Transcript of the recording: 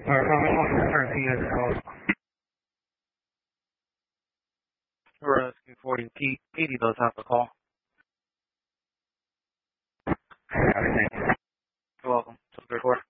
We're asking for the Katie does have the call. You're welcome. So,